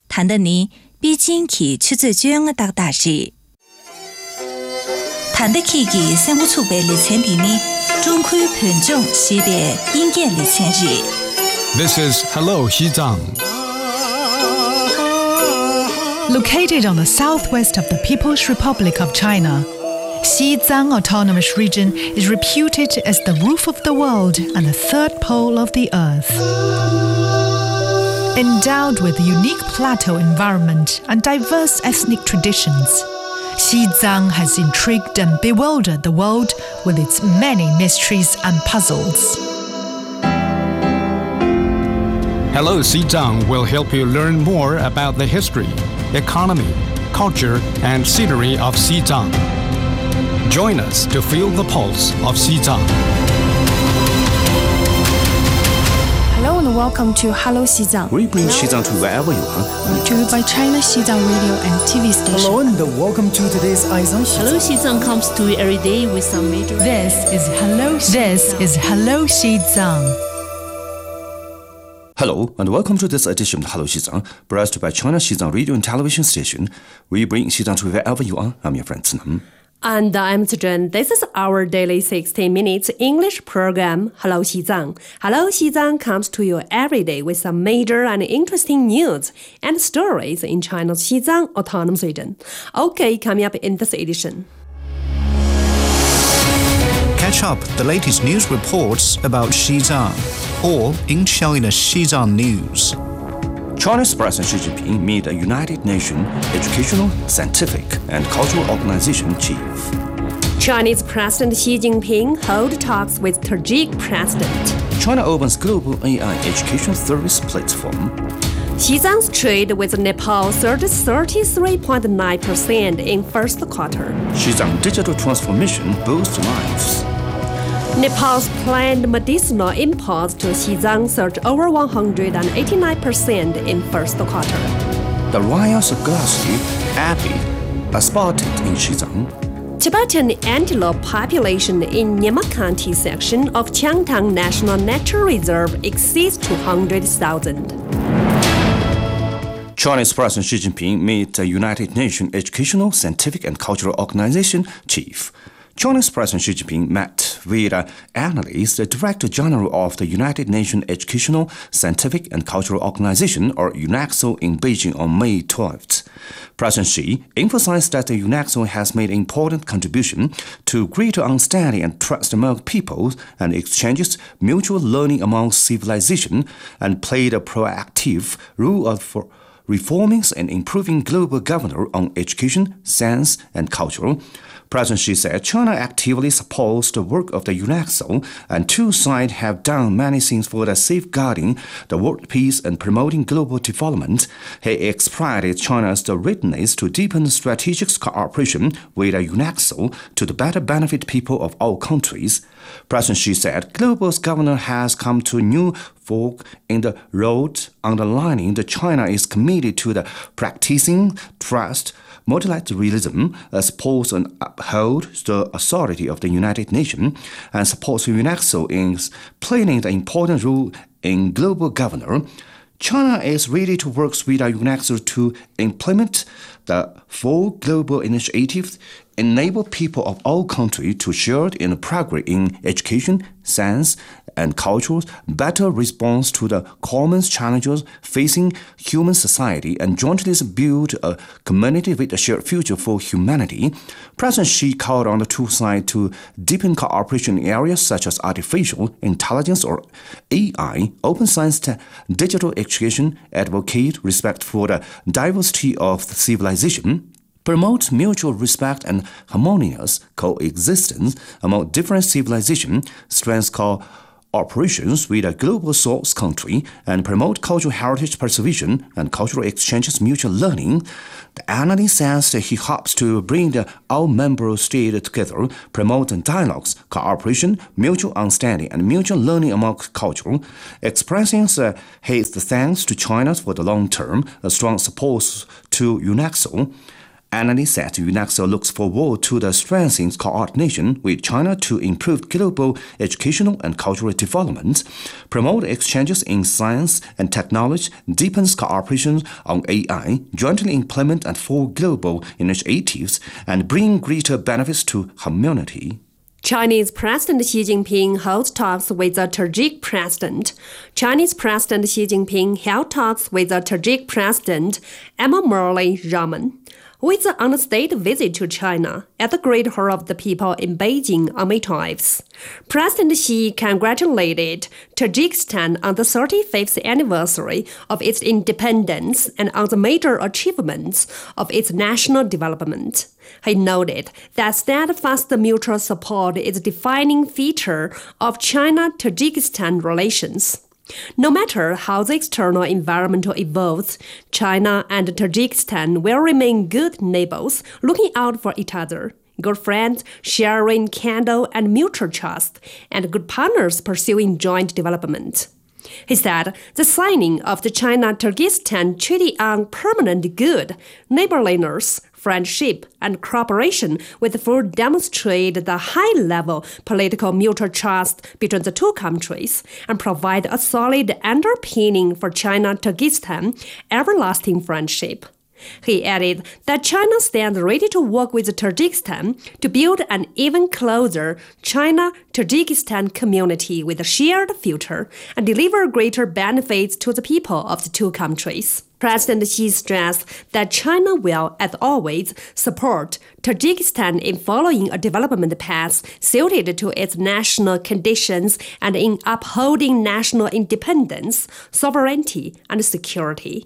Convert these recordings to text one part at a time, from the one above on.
谈的呢比今起出自卷的大事。谈的起嘅生活储备里程的呢，中区盘中是的应该里程日。 This is Hello Xizang. Located on the southwest of the People's Republic of China, Xizang Autonomous Region is reputed as the roof of the world and the third pole of the earth. Endowed with a unique plateau environment and diverse ethnic traditions, Xizang has intrigued and bewildered the world with its many mysteries and puzzles. Hello Xizang will help you learn more about the history, economy, culture, and scenery of Xizang. Join us to feel the pulse of Xizang. Hello and welcome to Hello Xizang. We bring Xizang to wherever you are. Brought to you by China Xizang Radio and TV station. Hello and welcome to today's Aizang Xizang. Hello Xizang comes to you every day with some major... This is Hello Xizang. Hello and welcome to this edition of Hello Xizang, brought to you by China Xizang Radio and Television Station. We bring Xizang to wherever you are. I'm your friend Zinam. And I'm Zhen. This is our daily 60 minutes English program, Hello Xizang. Hello Xizang comes to you every day with some major and interesting news and stories in China's Xizang Autonomous Region. Okay, coming up in this edition. Catch up the latest news reports about Xizang, or in China's Xizang News. China's President Xi Jinping met the United Nations Educational, Scientific and Cultural Organization chief. Chinese President Xi Jinping held talks with Tajik President. China opens global AI education service platform. Xizang's trade with Nepal surged 33.9% in first quarter. Xizang digital transformation boosts lives. Nepal's planned medicinal imports to Xizang surged over 189% in first quarter. The rhinos of Galaxy Abbey are spotted in Xizang. Tibetan antelope population in Nyima County section of Qiangtang National Natural Reserve exceeds 200,000. Chinese President Xi Jinping met the United Nations Educational, Scientific and Cultural Organization chief. China's President Xi Jinping met with analysts, the Director General of the United Nations Educational, Scientific and Cultural Organization, or UNESCO, in Beijing on May 12th. President Xi emphasized that the UNESCO has made an important contribution to greater understanding and trust among peoples and exchanges mutual learning among civilization, and played a proactive role for reforming and improving global governance on education, science, and culture. President Xi said China actively supports the work of the UNESCO, and two sides have done many things for the safeguarding the world peace and promoting global development. He expressed China's readiness to deepen strategic cooperation with the UNESCO to the better benefit people of all countries. President Xi said global governance has come to a new fork in the road, underlining that China is committed to the practicing trust, multilateralism, supports and upholds the authority of the United Nations, and supports UNESCO in playing the important role in global governance. China is ready to work with the UNESCO to implement the 4 global initiatives, enable people of all countries to share in progress in education, science, and culture, better response to the common challenges facing human society, and jointly build a community with a shared future for humanity. President Xi called on the two sides to deepen cooperation in areas such as artificial intelligence or AI, open science, digital education, advocate respect for the diversity of the civilization, promote mutual respect and harmonious coexistence among different civilizations, strengthen operations with a global source country, and promote cultural heritage preservation and cultural exchanges mutual learning. The analyst says that he hopes to bring all member states together, promote dialogues, cooperation, mutual understanding, and mutual learning among culture, expressing his thanks to China for the long-term strong support to UNESCO. Analysts said UNESCO looks forward to the strengthening coordination with China to improve global educational and cultural development, promote exchanges in science and technology, deepens cooperation on AI, jointly implement and forward global initiatives, and bring greater benefits to humanity. Chinese President Xi Jinping holds talks with the Tajik President. Chinese President Xi Jinping held talks with the Tajik President Emomali Rahmon, who is on a state visit to China at the Great Hall of the People in Beijing on May 12th. President Xi congratulated Tajikistan on the 35th anniversary of its independence and on the major achievements of its national development. He noted that steadfast mutual support is a defining feature of China-Tajikistan relations. No matter how the external environment evolves, China and Tajikistan will remain good neighbors, looking out for each other, good friends, sharing candor and mutual trust, and good partners pursuing joint development. He said the signing of the China-Tajikistan Treaty on Permanent Good, Neighborliness, Friendship, and Cooperation will therefore demonstrate the high-level political mutual trust between the two countries and provide a solid underpinning for China-Tajikistan everlasting friendship. He added that China stands ready to work with Tajikistan to build an even closer China-Tajikistan community with a shared future and deliver greater benefits to the people of the two countries. President Xi stressed that China will, as always, support Tajikistan in following a development path suited to its national conditions and in upholding national independence, sovereignty, and security.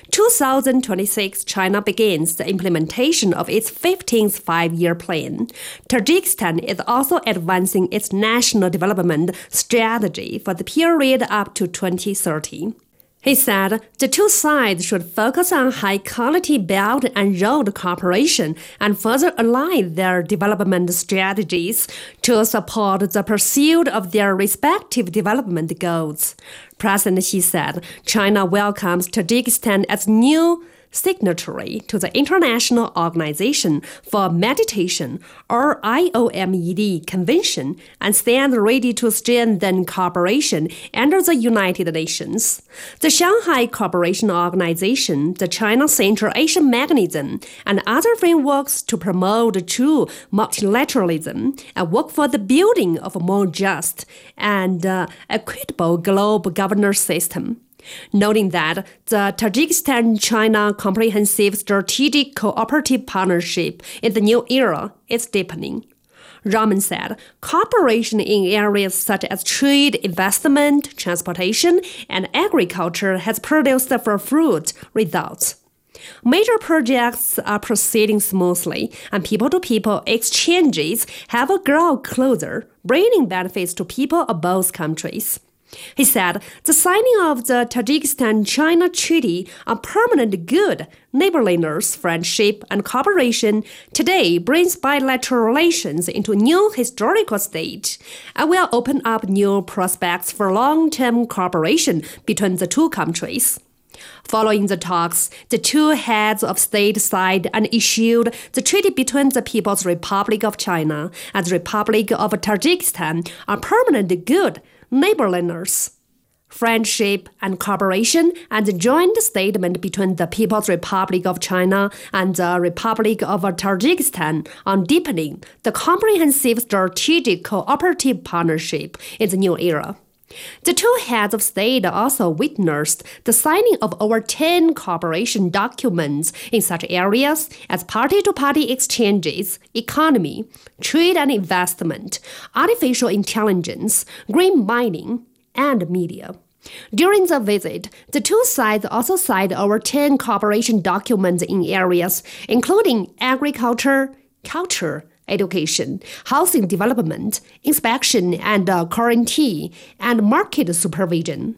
2026, China begins the implementation of its 15th five-year plan. Tajikistan is also advancing its national development strategy for the period up to 2030. He said the two sides should focus on high-quality Belt and Road cooperation and further align their development strategies to support the pursuit of their respective development goals. President Xi said China welcomes Tajikistan as new signatory to the International Organization for Mediation, or IOMED, Convention and stand ready to strengthen cooperation under the United Nations. The Shanghai Cooperation Organization, the China Central Asian Mechanism, and other frameworks to promote true multilateralism and work for the building of a more just and equitable global governance system. Noting that the Tajikistan-China Comprehensive Strategic Cooperative Partnership in the new era is deepening. Rahmon said cooperation in areas such as trade, investment, transportation, and agriculture has produced the fruit results. Major projects are proceeding smoothly, and people-to-people exchanges have grown closer, bringing benefits to people of both countries. He said the signing of the Tajikistan-China Treaty on Permanent Good, Neighborliness, Friendship, and Cooperation today brings bilateral relations into a new historical stage and will open up new prospects for long-term cooperation between the two countries. Following the talks, the two heads of state signed and issued the treaty between the People's Republic of China and the Republic of Tajikistan on permanent good, neighborliness, friendship, and cooperation, and the joint statement between the People's Republic of China and the Republic of Tajikistan on deepening the comprehensive strategic cooperative partnership in the new era. The two heads of state also witnessed the signing of over 10 cooperation documents in such areas as party-to-party exchanges, economy, trade and investment, artificial intelligence, green mining, and media. During the visit, the two sides also signed over 10 cooperation documents in areas including agriculture, culture, education, housing development, inspection and quarantine, and market supervision.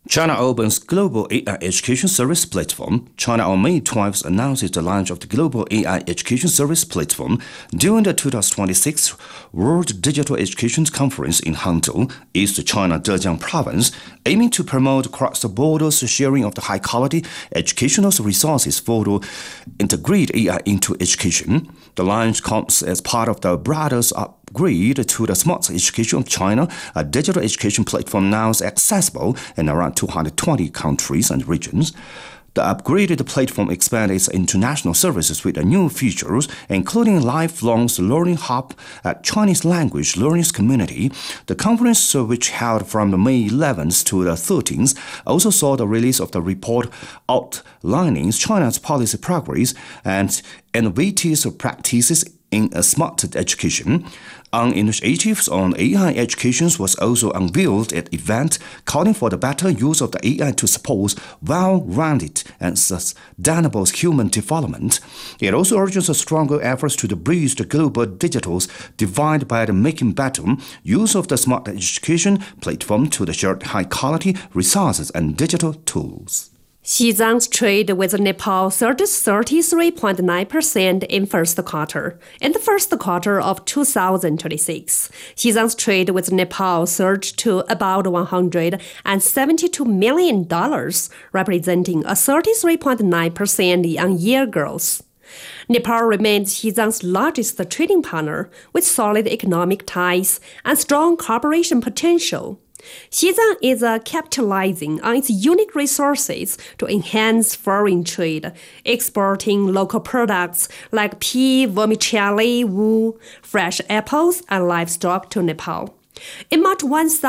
China opens global AI education service platform. China on May 12th announced the launch of the global AI education service platform during the 2026 World Digital Education Conference in Hangzhou, East China, Zhejiang Province, aiming to promote cross-border sharing of the high-quality educational resources for to integrate AI into education. The launch comes as part of the broader upgrade to the Smart Education of China, a digital education platform now accessible in around 220 countries and regions. The upgraded platform expands its international services with new features, including lifelong learning hub at Chinese language learning community. The conference, which held from May 11th to the 13th, also saw the release of the report outlining China's policy progress and innovative practices in a smart education. An initiative on AI education was also unveiled at the event, calling for the better use of the AI to support well-rounded and sustainable human development. It also urges a stronger efforts to bridge the global digital divide by making better use of the smart education platform to share high-quality resources and digital tools. Xizang's trade with Nepal surged 33.9% in first quarter. In the first quarter of 2026, Xizang's trade with Nepal surged to about $172 million, representing a 33.9% year-on-year growth. Nepal remains Xizang's largest trading partner, with solid economic ties and strong cooperation potential. Xizang is capitalizing on its unique resources to enhance foreign trade, exporting local products like pea, vermicelli, wool, fresh apples, and livestock to Nepal. In March,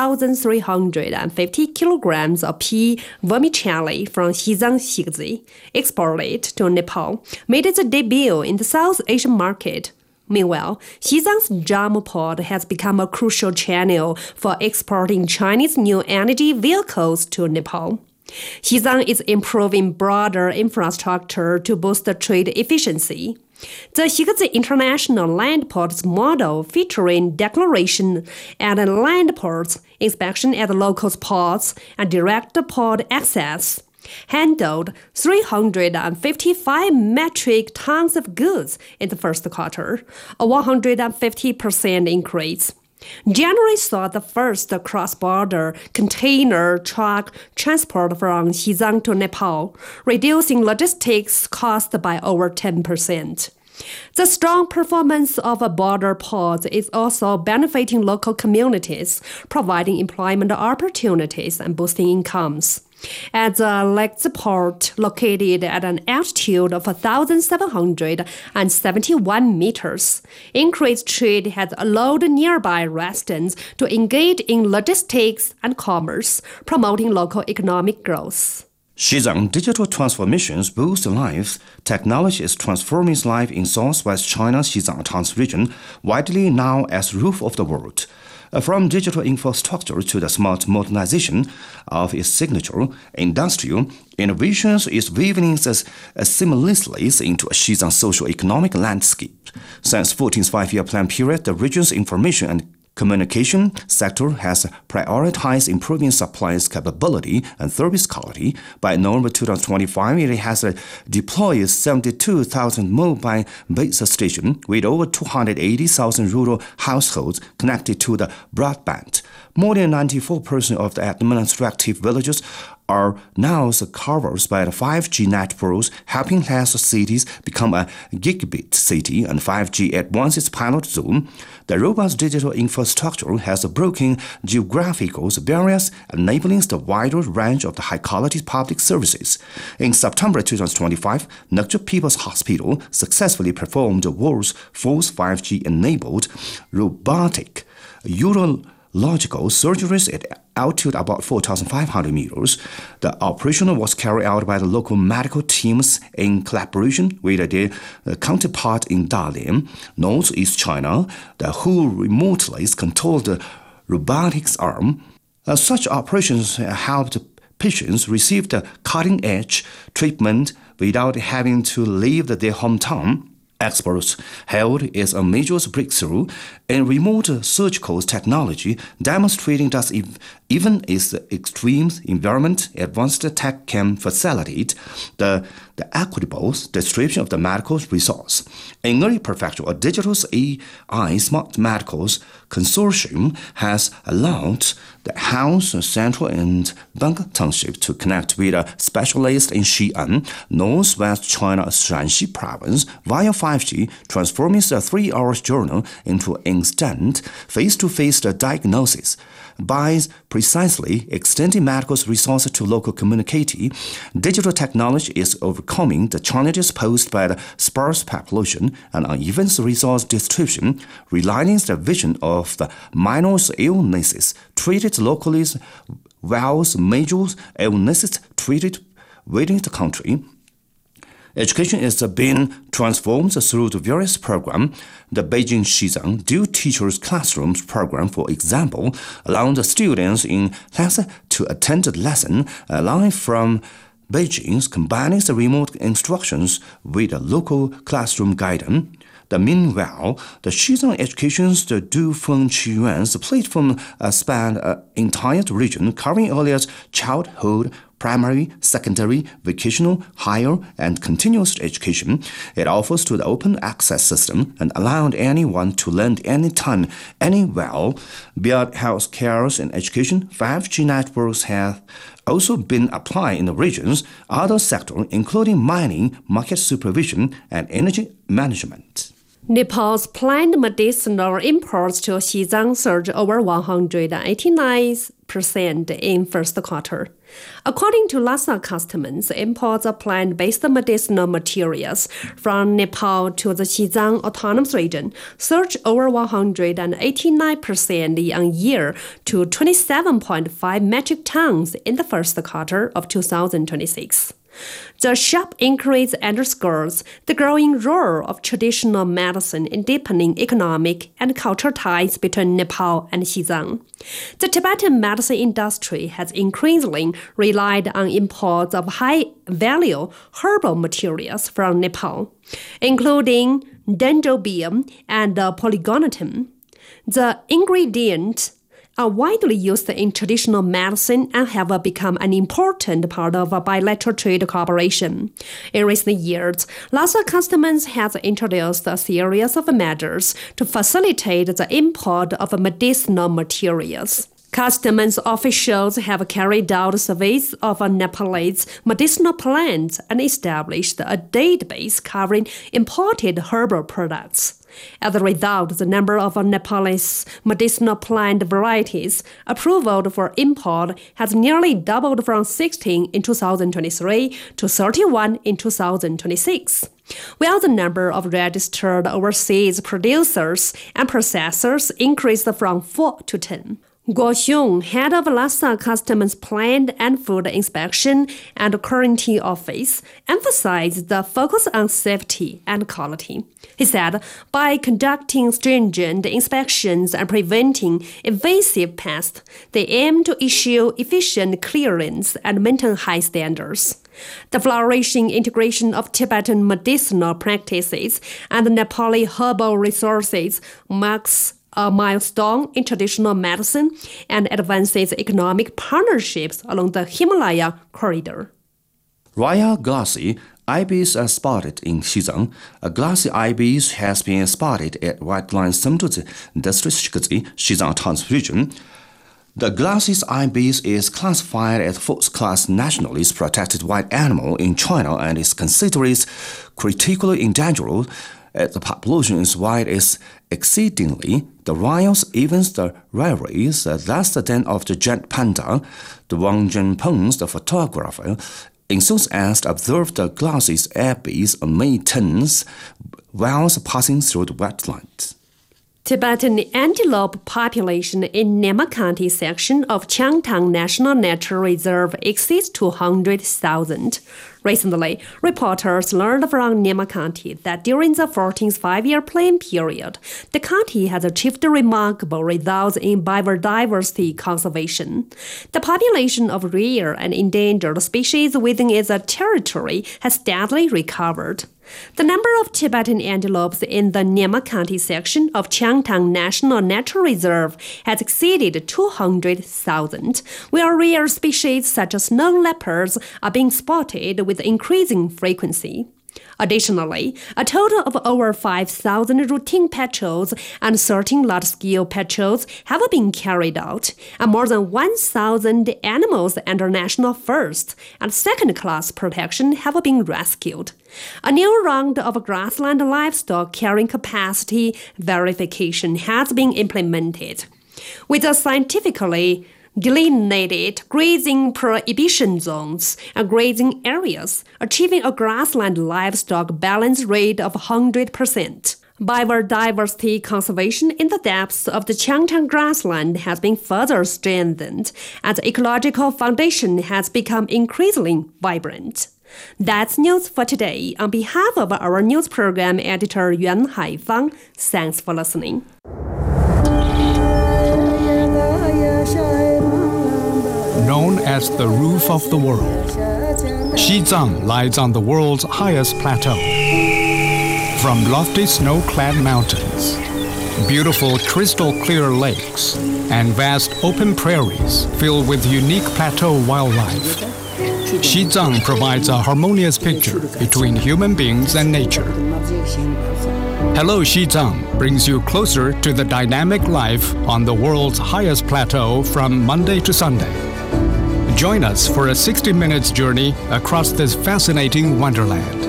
1,350 kilograms of pea vermicelli from Xizang Xigzi, exported to Nepal, made its debut in the South Asian market. Meanwhile, Xizang's Jammu port has become a crucial channel for exporting Chinese new energy vehicles to Nepal. Xizang is improving broader infrastructure to boost the trade efficiency. The Xigzi International Land Ports model, featuring declaration at land ports, inspection at local ports, and direct port access, handled 355 metric tons of goods in the first quarter, a 150% increase. January saw the first cross-border container truck transport from Xizang to Nepal, reducing logistics costs by over 10%. The strong performance of border ports is also benefiting local communities, providing employment opportunities and boosting incomes. At the Legzi port, located at an altitude of 1,771 meters, increased trade has allowed nearby residents to engage in logistics and commerce, promoting local economic growth. Xizang digital transformations boost lives. Technology is transforming life in southwest China's Xizang Autonomous region, widely known as roof of the world. From digital infrastructure to the smart modernization of its signature industrial innovations is weaving seamlessly into Xizang's socio-economic landscape. Since 14th five-year plan period, the region's information and communication sector has prioritized improving supplies capability and service quality. By November 2025, it has deployed 72,000 mobile base stations with over 280,000 rural households connected to the broadband. More than 94% of the administrative villages are now covered by the 5G networks, helping less cities become a gigabit city and 5G at once its pilot zone. The robust digital infrastructure has broken geographical barriers, enabling the wider range of the high-quality public services. In September 2025, Nagja People's Hospital successfully performed the world's first 5G-enabled robotic urological surgeries at altitude about 4,500 meters. The operation was carried out by the local medical teams in collaboration with their counterpart in Dalian, Northeast China, who remotely controlled the robotics arm. Such operations helped patients receive the cutting-edge treatment without having to leave their hometown. Experts held is a major breakthrough in remote surgical technology, demonstrating that Even its extreme environment, advanced tech can facilitate the equitable distribution of the medical resource. In early prefecture, a digital AI smart medicals consortium has allowed the Health Central and Bang Township to connect with a specialist in Xi'an, northwest China's Shanxi province, via 5G, transforming the 3-hour journey into instant face-to-face diagnosis. By precisely extending medical resources to local community, digital technology is overcoming the challenges posed by the sparse population and uneven resource distribution, realigning the vision of the minor illnesses treated locally whilst major illnesses treated within the country. Education is being transformed through the various programs. The Beijing Xizang Dual Teachers Classrooms program, for example, allowing the students in class to attend the lesson live from Beijing, combining the remote instructions with a local classroom guidance. Meanwhile, the Xizang Education's Dual Feng Qiyuan's platform spanned an entire region, covering early childhood, primary, secondary, vocational, higher, and continuous education. It offers to the open access system and allowed anyone to learn anytime, anywhere. Beyond healthcare and education, 5G networks have also been applied in the region's other sectors, including mining, market supervision, and energy management. Nepal's planned medicinal imports to Xizang surged over 189% in first quarter. According to Lhasa Customs, imports of plant-based medicinal materials from Nepal to the Xizang Autonomous Region surged over 189% year-on-year to 27.5 metric tons in the first quarter of 2026. The sharp increase underscores the growing role of traditional medicine in deepening economic and cultural ties between Nepal and Xizang. The Tibetan medicine industry has increasingly relied on imports of high-value herbal materials from Nepal, including dendrobium and polygonatum. The ingredients are widely used in traditional medicine and have become an important part of bilateral trade cooperation. In recent years, Lhasa Customs has introduced a series of measures to facilitate the import of medicinal materials. Customs officials have carried out surveys of Nepalese medicinal plants and established a database covering imported herbal products. As a result, the number of Nepalese medicinal plant varieties approved for import has nearly doubled from 16 in 2023 to 31 in 2026, while the number of registered overseas producers and processors increased from 4 to 10. Guo Xiong, head of Lhasa Customs Plant and Food Inspection and Quarantine Office, emphasized the focus on safety and quality. He said, by conducting stringent inspections and preventing invasive pests, they aim to issue efficient clearance and maintain high standards. The flourishing integration of Tibetan medicinal practices and Nepali herbal resources marks a milestone in traditional medicine and advances economic partnerships along the Himalaya corridor. Royal glassy ibis are spotted in Xizang. A glassy ibis has been spotted at Wetland Samtuzi District, Xizang Autonomous Region. The glassy ibis is classified as first-class nationally protected wild animal in China and is considered critically endangered. As the population is wide is exceedingly, the royals, even the rares, less than of the giant panda. The Wang Zhenpeng, the photographer, enthusiast observed the glassy ibis on May 10th whilst passing through the wetlands. Tibetan antelope population in Nema County section of Changtang National Natural Reserve exceeds 200,000. Recently, reporters learned from Nema County that during the 14th five-year plan period, the county has achieved remarkable results in biodiversity conservation. The population of rare and endangered species within its territory has steadily recovered. The number of Tibetan antelopes in the Nema County section of Changtang National Natural Reserve has exceeded 200,000, where rare species such as snow leopards are being spotted with increasing frequency. Additionally, a total of over 5,000 routine patrols and 13 large-scale patrols have been carried out, and more than 1,000 animals under national first and second-class protection have been rescued. A new round of grassland livestock carrying capacity verification has been implemented. With a scientifically delineated grazing prohibition zones and grazing areas, achieving a grassland livestock balance rate of 100%. Biodiversity conservation in the depths of the Changtang grassland has been further strengthened, and the ecological foundation has become increasingly vibrant. That's news for today. On behalf of our news program editor Yuan Haifang, thanks for listening. Known as the roof of the world, Xizang lies on the world's highest plateau. From lofty snow-clad mountains, beautiful crystal-clear lakes, and vast open prairies filled with unique plateau wildlife, Xizang provides a harmonious picture between human beings and nature. Hello Xizang brings you closer to the dynamic life on the world's highest plateau from Monday to Sunday. Join us for a 60 minutes journey across this fascinating wonderland.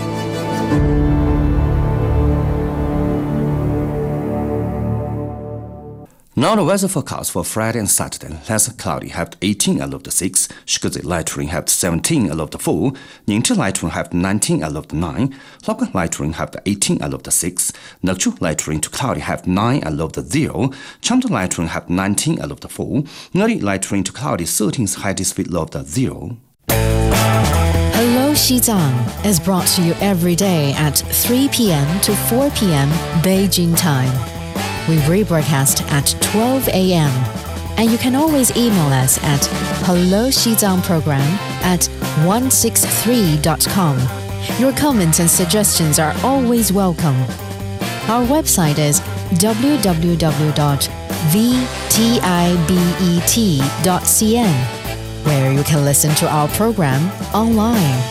Now the weather forecast for Friday and Saturday. Less cloudy, have 18 and low to 6. Shikozi light rain, have 17 and low to 4. Ningzhi light rain, have 19 and low to 9. Local light rain, have 18 and low to 6. Nekchu light rain to cloudy, have 9 and low to 0. Chengdu light rain, have 19 and low to 4. Neri light rain to cloudy, 13 highest speed low to 0. Hello Xizang is brought to you every day at 3 p.m. to 4 p.m. Beijing time. We rebroadcast at 12 a.m. And you can always email us at helloxizangprogram@163.com. Your comments and suggestions are always welcome. Our website is www.vtibet.cn, where you can listen to our program online.